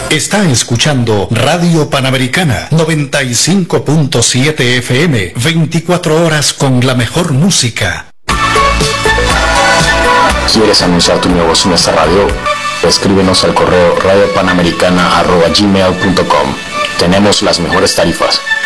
Está escuchando Radio Panamericana 95.7 FM, 24 horas con la mejor música. ¿Quieres anunciar tu negocio en esta radio? Escríbenos al correo radiopanamericana@gmail.com. Tenemos las mejores tarifas.